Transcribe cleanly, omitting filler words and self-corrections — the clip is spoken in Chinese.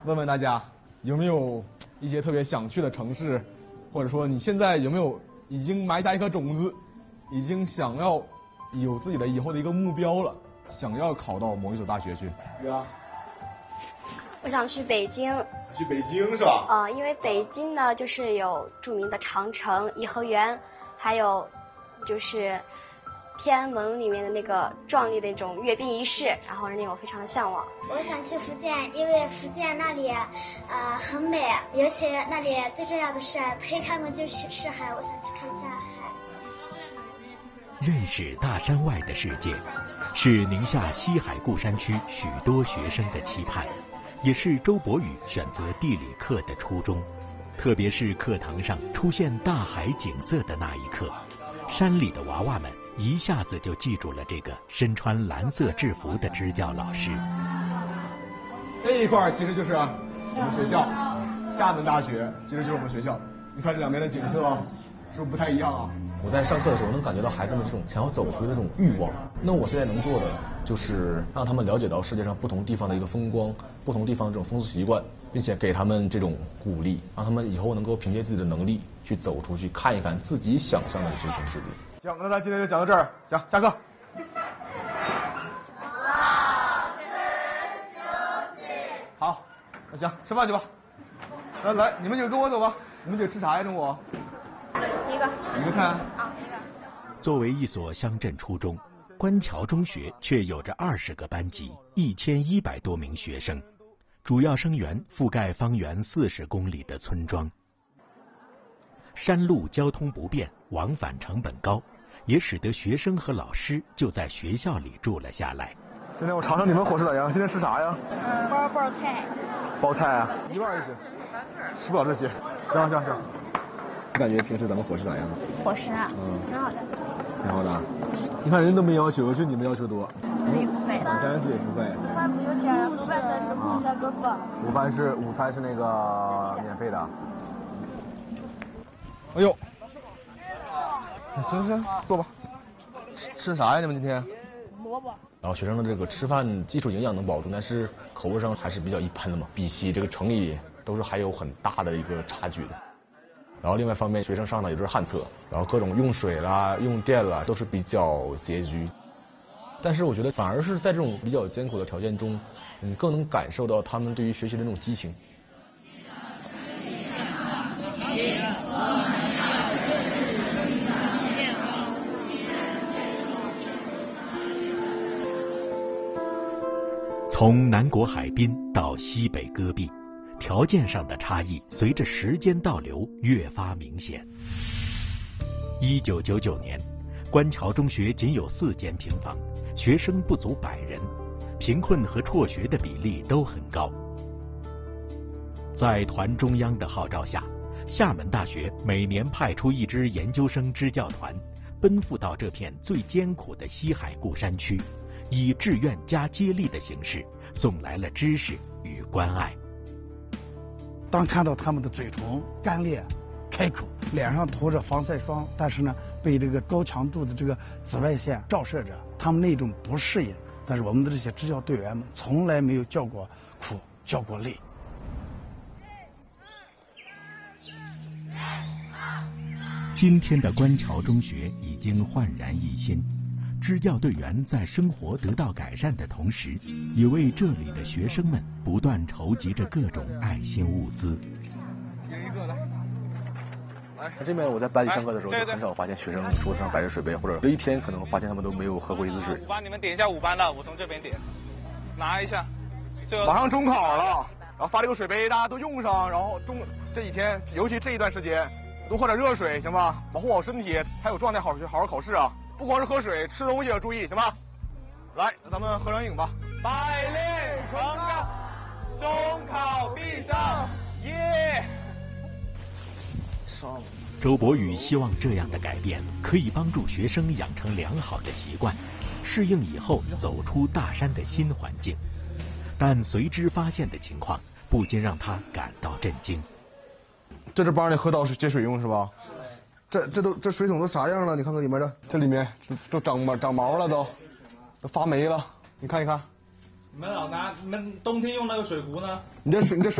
问问大家，有没有一些特别想去的城市，或者说你现在有没有已经埋下一颗种子，已经想要有自己的以后的一个目标了，想要考到某一所大学去？ 我想去北京。 去北京是吧？ 因为北京呢，就是有著名的长城、颐和园，还有就是天安门里面的那个壮丽的那种阅兵仪式，然后令我非常的向往。 我想去福建，因为福建那里很美，尤其那里最重要的是可以开门就是海，我想去看一下海。 认识大山外的世界，是宁夏西海固山区许多学生的期盼，也是周博宇选择地理课的初衷。特别是课堂上出现大海景色的那一刻，山里的娃娃们一下子就记住了这个身穿蓝色制服的支教老师。 这一块其实就是我们学校，厦门大学其实就是我们学校。你看这两边的景色，是不是不太一样啊？ 我在上课的时候能感觉到孩子们这种想要走出去的这种欲望。那我现在能做的就是让他们了解到世界上不同地方的一个风光，不同地方的这种风俗习惯，并且给他们这种鼓励，让他们以后能够凭借自己的能力去走出去，看一看自己想象的这种世界。 行，那咱今天就讲到这儿，行，下课。好，那行，吃饭去吧。来，你们几个跟我走吧。你们几个吃啥呀？中午？ 一个菜。 一个。 作为一所乡镇初中，官桥中学却有着20个班级，1100多名学生，主要生源覆盖方圆40公里的村庄。山路交通不便，往返成本高，也使得学生和老师就在学校里住了下来。 今天我尝尝你们伙食咋样？今天吃啥呀？ 包菜。 包菜啊，一半就行，吃不了这些。行。你感觉平时咱们伙食咋样？ 伙食啊，挺好的。 挺好的。你看人都没要求，就你们要求多。 自己付费。 家人自己付费。 午饭不用钱，午饭才是公家哥哥。 午餐是那个免费的。哎呦，行，坐吧。吃啥呀？你们今天？ 萝卜。 然后学生的这个吃饭基础营养能保住，但是口味上还是比较一般的嘛，比起这个城里都是还有很大的一个差距的。然后另外一方面，学生上的也就是旱厕，然后各种用水啦、用电啦都是比较拮据。但是我觉得反而是在这种比较艰苦的条件中，你更能感受到他们对于学习的那种激情。 从南国海滨到西北戈壁，条件上的差异随着时间倒流越发明显。1999年，官桥中学仅有4间平房，学生不足100人，贫困和辍学的比例都很高。在团中央的号召下，厦门大学每年派出1支研究生支教团，奔赴到这片最艰苦的西海固山区，以志愿加接力的形式送来了知识与关爱。 当看到他们的嘴唇干裂、开口，脸上涂着防晒霜，但是呢，被这个高强度的这个紫外线照射着，他们那种不适应。但是我们的这些支教队员们从来没有叫过苦、叫过累。 今天的官桥中学已经焕然一新，支教队员在生活得到改善的同时，也为这里的学生们不断筹集着各种爱心物资。 这边我在班里上课的时候，就很少发现学生桌子上摆着水杯，或者有一天可能发现他们都没有喝过一次水。 我帮你们点一下5班的，我从这边点，拿一下。 马上中考了，然后发这个水杯，大家都用上，然后这几天，尤其这一段时间，多喝点热水，行吧？保护好身体，才有状态好好考试啊！不光是喝水，吃东西也要注意，行吧？来，那咱们合张影吧。 百炼成钢，中考必上，耶！ 上。 周博宇希望这样的改变可以帮助学生养成良好的习惯，适应以后走出大山的新环境。但随之发现的情况不禁让他感到震惊。 这是帮你喝到接水用是吧？这水桶都啥样了？你看看里面这里面都长毛了都发霉了。你看一看， 你们冬天用那个水壶呢？ 你这水